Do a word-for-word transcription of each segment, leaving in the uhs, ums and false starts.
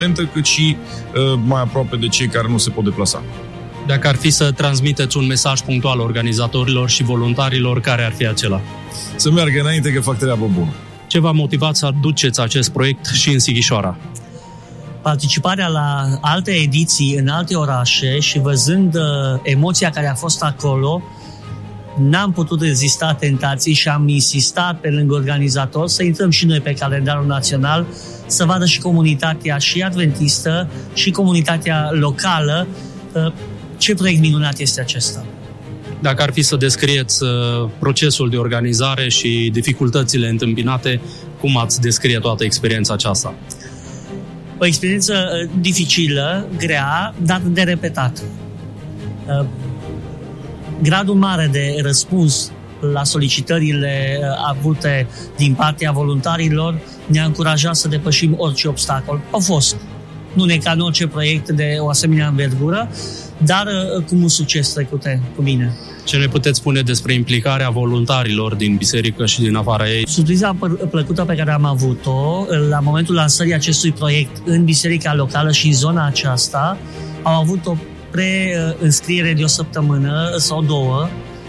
cât și uh, mai aproape de cei care nu se pot deplasa. Dacă ar fi să transmiteți un mesaj punctual organizatorilor și voluntarilor, care ar fi acela? Să meargă înainte că fac treabă bună. Ce v-a motivat să aduceți acest proiect și în Sighișoara? Participarea la alte ediții în alte orașe și văzând uh, emoția care a fost acolo, n-am putut rezista tentații și am insistat pe lângă organizator să intrăm și noi pe calendarul național, să vadă și comunitatea și adventistă și comunitatea locală uh, ce proiect minunat este acesta. Dacă ar fi să descrieți uh, procesul de organizare și dificultățile întâmpinate, cum ați descrie toată experiența aceasta? O experiență uh, dificilă, grea, dar de repetat. Uh, gradul mare de răspuns la solicitările uh, avute din partea voluntarilor ne-a încurajat să depășim orice obstacol. Au fost. Nu ne ca în orice proiect de o asemenea învergură, dar uh, cu mult succes trecute cu bine. Ce ne puteți spune despre implicarea voluntarilor din biserică și din afara ei? Surpriza plăcută pe care am avut-o la momentul lansării acestui proiect în biserica locală și în zona aceasta, au avut o pre-înscriere de o săptămână sau două.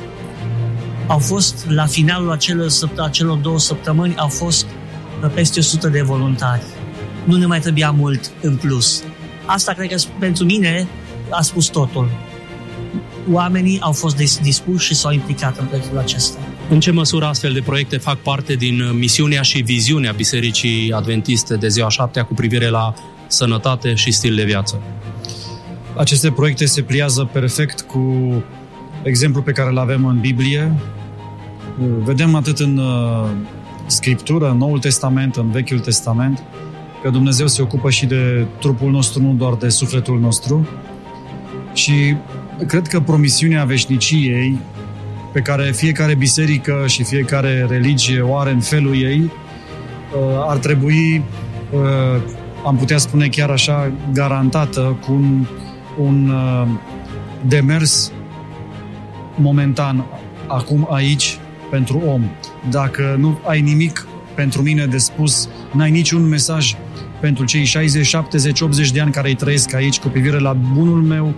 Au fost, la finalul acelor, acelor două săptămâni, au fost peste o sută de voluntari. Nu ne mai trebuia mult în plus. Asta cred că pentru mine a spus totul. Oamenii au fost dispuși și s-au implicat în proiectul acesta. În ce măsură astfel de proiecte fac parte din misiunea și viziunea Bisericii Adventiste de Ziua Șaptea cu privire la sănătate și stil de viață? Aceste proiecte se pliază perfect cu exemplul pe care îl avem în Biblie. Vedem atât în Scriptură, în Noul Testament, în Vechiul Testament, că Dumnezeu se ocupă și de trupul nostru, nu doar de sufletul nostru. Și cred că promisiunea veșniciei, pe care fiecare biserică și fiecare religie o are în felul ei, ar trebui, am putea spune chiar așa, garantată cu un, un demers momentan, acum, aici, pentru om. Dacă nu ai nimic pentru mine de spus, n-ai niciun mesaj pentru cei șaizeci, șaptezeci, optzeci de ani care îi trăiesc aici cu privire la bunul meu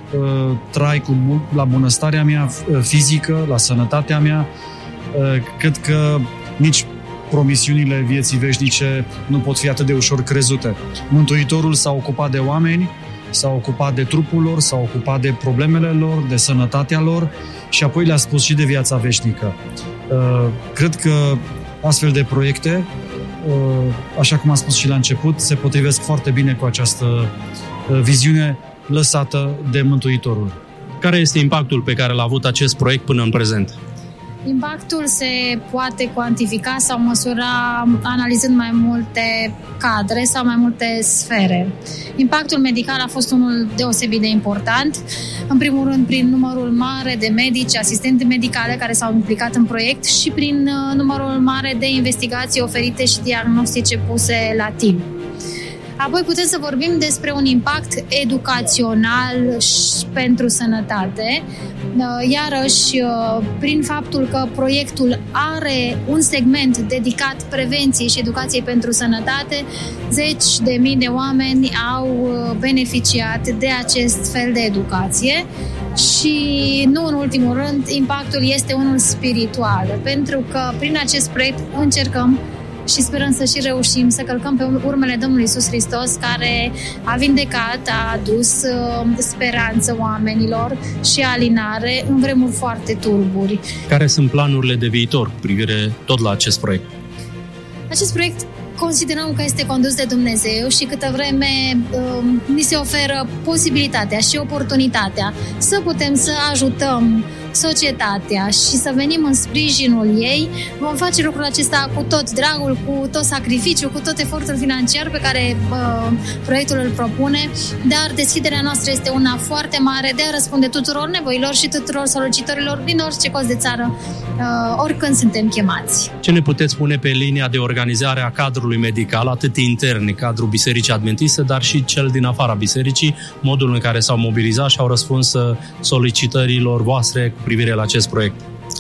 trai, cu bun, la bunăstarea mea fizică, la sănătatea mea, cred că nici promisiunile vieții veșnice nu pot fi atât de ușor crezute. Mântuitorul s-a ocupat de oameni, s-a ocupat de trupul lor, s-a ocupat de problemele lor, de sănătatea lor și apoi le-a spus și de viața veșnică. Cred că astfel de proiecte, așa cum am spus și la început, se potrivesc foarte bine cu această viziune lăsată de Mântuitorul. Care este impactul pe care l-a avut acest proiect până în prezent? Impactul se poate cuantifica sau măsura analizând mai multe cadre sau mai multe sfere. Impactul medical a fost unul deosebit de important, în primul rând prin numărul mare de medici, asistente medicale care s-au implicat în proiect și prin numărul mare de investigații oferite și diagnostice puse la timp. Apoi putem să vorbim despre un impact educațional pentru sănătate, iarăși prin faptul că proiectul are un segment dedicat prevenției și educației pentru sănătate, zeci de mii de oameni au beneficiat de acest fel de educație și, nu în ultimul rând, impactul este unul spiritual, pentru că prin acest proiect încercăm și sperăm să și reușim să călcăm pe urmele Domnului Iisus Hristos, care a vindecat, a adus uh, speranță oamenilor și alinare în vremuri foarte tulburi. Care sunt planurile de viitor cu privire tot la acest proiect? Acest proiect considerăm că este condus de Dumnezeu și câtă vreme uh, ni se oferă posibilitatea și oportunitatea să putem să ajutăm societatea și să venim în sprijinul ei, vom face lucrul acesta cu tot dragul, cu tot sacrificiul, cu tot efortul financiar pe care uh, proiectul îl propune, dar deschiderea noastră este una foarte mare de a răspunde tuturor nevoilor și tuturor solicitărilor din orice colț de țară, uh, oricând suntem chemați. Ce ne puteți spune pe linia de organizare a cadrului medical, atât intern, cadrul Bisericii Adventiste, dar și cel din afara bisericii, modul în care s-au mobilizat și au răspuns solicitărilor voastre cu privire la acest proiect?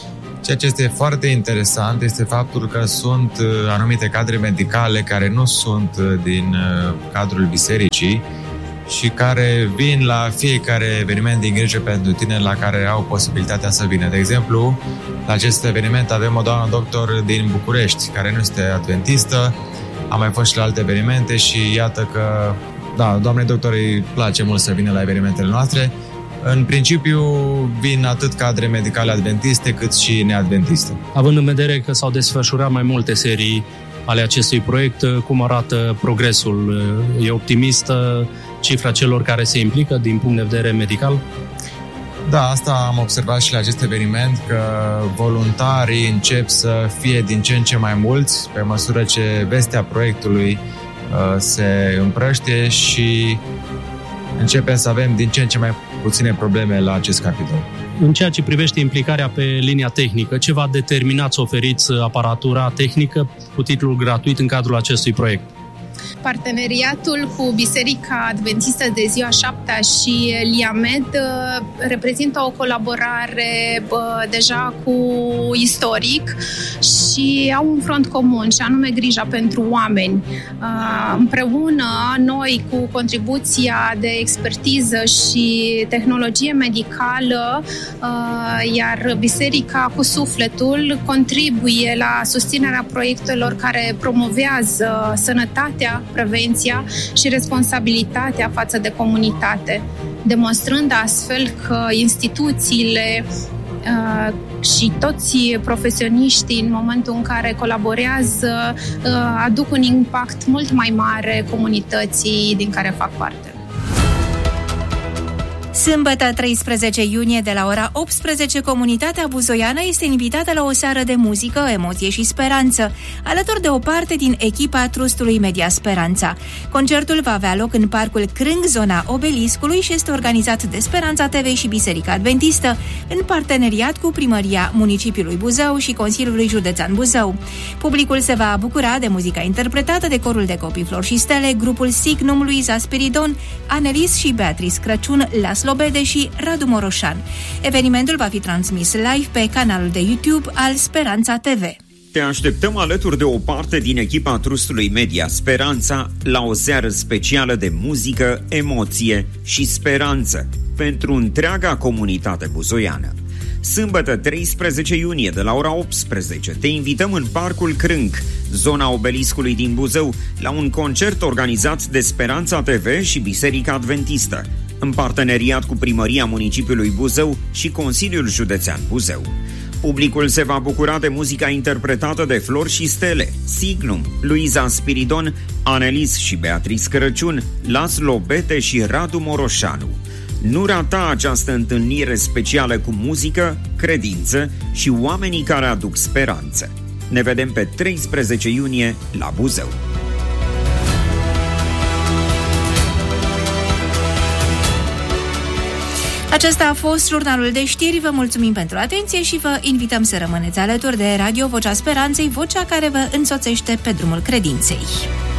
Ceea ce este foarte interesant este faptul că sunt anumite cadre medicale care nu sunt din cadrul bisericii și care vin la fiecare eveniment din Grijă pentru Tine la care au posibilitatea să vină. De exemplu, la acest eveniment avem o doamnă doctor din București, care nu este adventistă, a mai fost și la alte evenimente și iată că, da, doamnei doctor îi place mult să vină la evenimentele noastre. În principiu vin atât cadre medicale adventiste cât și neadventiste. Având în vedere că s-au desfășurat mai multe serii ale acestui proiect, cum arată progresul? E optimistă cifra celor care se implică din punct de vedere medical? Da, asta am observat și la acest eveniment, că voluntarii încep să fie din ce în ce mai mulți pe măsură ce vestea proiectului uh, se împrăște și începem să avem din ce în ce mai puține probleme la acest capitol. În ceea ce privește implicarea pe linia tehnică, ce v-a determinat să oferiți aparatura tehnică cu titlul gratuit în cadrul acestui proiect? Parteneriatul cu Biserica Adventistă de Ziua Șaptea și Liamed reprezintă o colaborare deja cu istoric și au un front comun, și anume grija pentru oameni. Împreună, noi, cu contribuția de expertiză și tehnologie medicală, iar Biserica cu sufletul contribuie la susținerea proiectelor care promovează sănătatea, prevenția și responsabilitatea față de comunitate, demonstrând astfel că instituțiile uh, și toți profesioniștii, în momentul în care colaborează, uh, aduc un impact mult mai mare comunității din care fac parte. Sâmbătă, treisprezece iunie, de la ora optsprezece, comunitatea buzoiană este invitată la o seară de muzică, emoție și speranță, alături de o parte din echipa Trustului Media Speranța. Concertul va avea loc în Parcul Crâng, zona Obeliscului, și este organizat de Speranța T V și Biserica Adventistă, în parteneriat cu Primăria Municipiului Buzău și Consiliului Județean Buzău. Publicul se va bucura de muzica interpretată de corul de copii Flori și Stele, grupul Signum, Luiza Spiridon, Anelis și Beatrice Crăciun, Laslo Bede și Radu Moroșan. Evenimentul va fi transmis live pe canalul de YouTube al Speranța T V. Te așteptăm alături de o parte din echipa Trustului Media Speranța la o seară specială de muzică, emoție și speranță pentru întreaga comunitate buzoiană. Sâmbătă, treisprezece iunie, de la ora optsprezece, te invităm în Parcul Crâng, zona Obeliscului din Buzău, la un concert organizat de Speranța T V și Biserica Adventistă, în parteneriat cu Primăria Municipiului Buzău și Consiliul Județean Buzău. Publicul se va bucura de muzica interpretată de Flori și Stele, Signum, Luiza Spiridon, Anelis și Beatrice Crăciun, Laslo Bete și Radu Moroșanu. Nu rata această întâlnire specială cu muzică, credință și oamenii care aduc speranță. Ne vedem pe treisprezece iunie la Buzău. Acesta a fost jurnalul de știri. Vă mulțumim pentru atenție și vă invităm să rămâneți alături de Radio Vocea Speranței, vocea care vă însoțește pe drumul credinței.